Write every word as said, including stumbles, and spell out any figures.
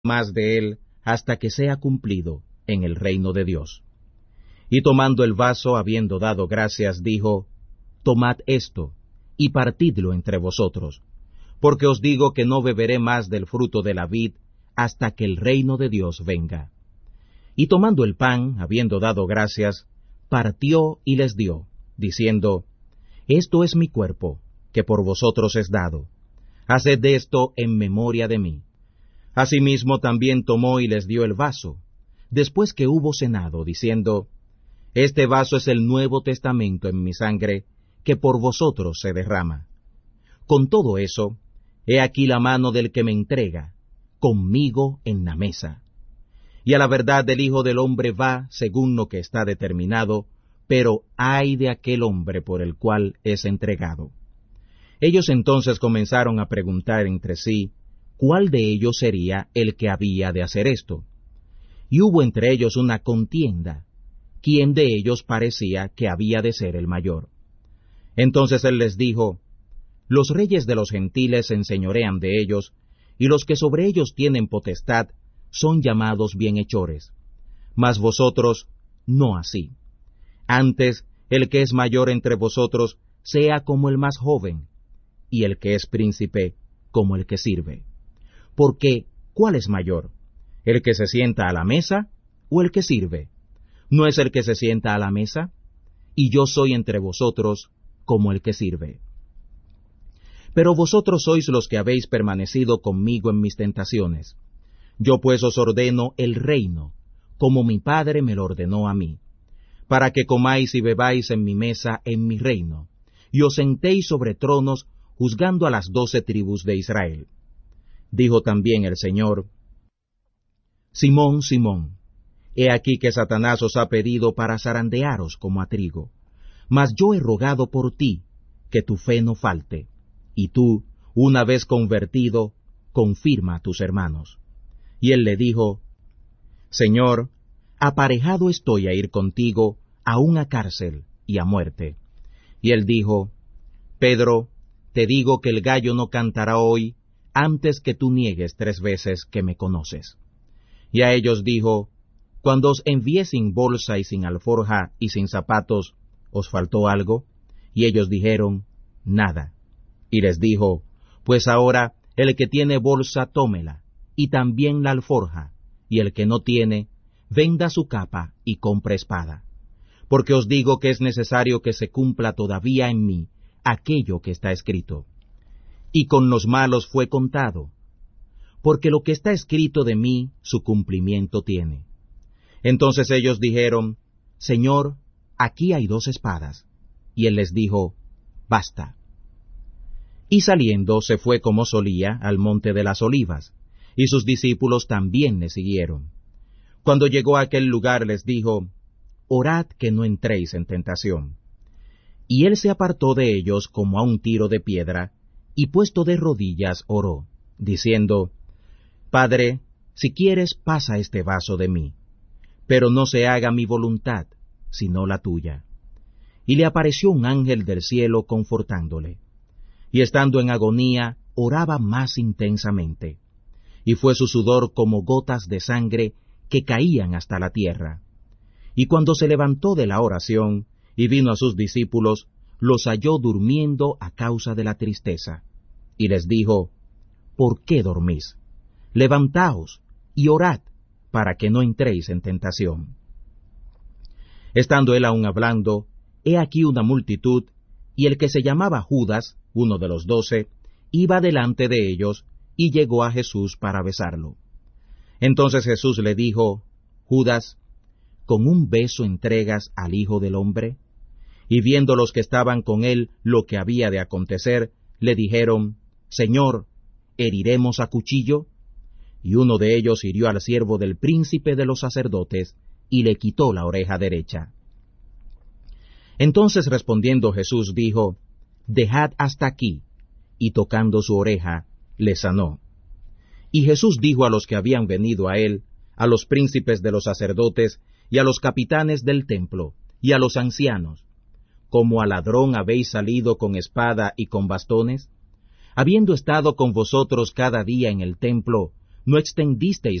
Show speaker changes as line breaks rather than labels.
más de él hasta que sea cumplido en el reino de Dios. Y tomando el vaso, habiendo dado gracias, dijo, Tomad esto, y partidlo entre vosotros, porque os digo que no beberé más del fruto de la vid hasta que el reino de Dios venga. Y tomando el pan, habiendo dado gracias, partió y les dio, diciendo, Esto es mi cuerpo, que por vosotros es dado. Haced esto en memoria de mí. Asimismo también tomó y les dio el vaso, después que hubo cenado, diciendo, Este vaso es el nuevo testamento en mi sangre, que por vosotros se derrama. Con todo eso, he aquí la mano del que me entrega, conmigo en la mesa. Y a la verdad del Hijo del Hombre va según lo que está determinado, pero ay de aquel hombre por el cual es entregado. Ellos entonces comenzaron a preguntar entre sí, ¿cuál de ellos sería el que había de hacer esto? Y hubo entre ellos una contienda, ¿quién de ellos parecía que había de ser el mayor? Entonces él les dijo, Los reyes de los gentiles se enseñorean de ellos, y los que sobre ellos tienen potestad son llamados bienhechores. Mas vosotros no así. Antes, el que es mayor entre vosotros sea como el más joven, y el que es príncipe como el que sirve. Porque, ¿cuál es mayor? ¿El que se sienta a la mesa o el que sirve? ¿No es el que se sienta a la mesa? Y yo soy entre vosotros como el que sirve. Pero vosotros sois los que habéis permanecido conmigo en mis tentaciones. Yo pues os ordeno el reino, como mi Padre me lo ordenó a mí, para que comáis y bebáis en mi mesa en mi reino, y os sentéis sobre tronos juzgando a las doce tribus de Israel. Dijo también el Señor, Simón, Simón, he aquí que Satanás os ha pedido para zarandearos como a trigo, mas yo he rogado por ti, que tu fe no falte, y tú, una vez convertido, confirma a tus hermanos. Y él le dijo, Señor, aparejado estoy a ir contigo a una cárcel y a muerte. Y él dijo, Pedro, te digo que el gallo no cantará hoy antes que tú niegues tres veces que me conoces. Y a ellos dijo, Cuando os envié sin bolsa y sin alforja y sin zapatos, ¿os faltó algo? Y ellos dijeron, Nada. Y les dijo, Pues ahora el que tiene bolsa tómela, y también la alforja, y el que no tiene, venda su capa y compre espada. Porque os digo que es necesario que se cumpla todavía en mí aquello que está escrito. Y con los malos fue contado, porque lo que está escrito de mí su cumplimiento tiene. Entonces ellos dijeron, Señor, aquí hay dos espadas. Y él les dijo, Basta. Y saliendo se fue como solía al monte de las olivas, y sus discípulos también le siguieron. Cuando llegó a aquel lugar les dijo, Orad que no entréis en tentación. Y él se apartó de ellos como a un tiro de piedra, y puesto de rodillas oró, diciendo, Padre, si quieres pasa este vaso de mí, pero no se haga mi voluntad, sino la tuya. Y le apareció un ángel del cielo confortándole. Y estando en agonía, oraba más intensamente, y fue su sudor como gotas de sangre que caían hasta la tierra. Y cuando se levantó de la oración, y vino a sus discípulos, los halló durmiendo a causa de la tristeza. Y les dijo, ¿por qué dormís? Levantaos y orad, para que no entréis en tentación. Estando él aún hablando, he aquí una multitud, y el que se llamaba Judas, uno de los doce, iba delante de ellos, y llegó a Jesús para besarlo. Entonces Jesús le dijo, Judas, ¿con un beso entregas al Hijo del Hombre? Y viendo los que estaban con él lo que había de acontecer, le dijeron, Señor, ¿heriremos a cuchillo? Y uno de ellos hirió al siervo del príncipe de los sacerdotes, y le quitó la oreja derecha. Entonces respondiendo Jesús dijo, Dejad hasta aquí, y tocando su oreja, le sanó. Y Jesús dijo a los que habían venido a él, a los príncipes de los sacerdotes, y a los capitanes del templo, y a los ancianos, ¿como a ladrón habéis salido con espada y con bastones? Habiendo estado con vosotros cada día en el templo, no extendisteis